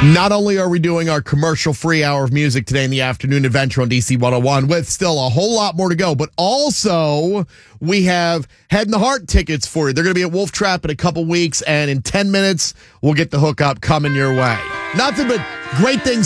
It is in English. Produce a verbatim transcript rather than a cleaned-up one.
Not only are we doing our commercial-free hour of music today in the afternoon adventure on D C one oh one with still a whole lot more to go, but also we have Head and the Heart tickets for you. They're going to be at Wolf Trap in a couple weeks, and in ten minutes, we'll get the hookup coming your way. Nothing but great things